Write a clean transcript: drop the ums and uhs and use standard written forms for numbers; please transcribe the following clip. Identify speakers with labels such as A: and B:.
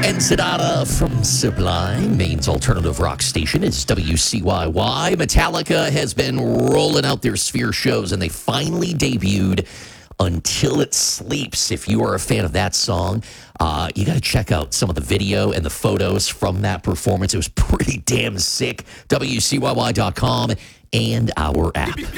A: Ensenada from Sublime, Maine's alternative rock station, is WCYY. Metallica has been rolling out their Sphere shows, and they finally debuted Until It Sleeps. If you are a fan of that song, you got to check out some of the video and the photos from that performance. It was pretty damn sick. WCYY.com and our app.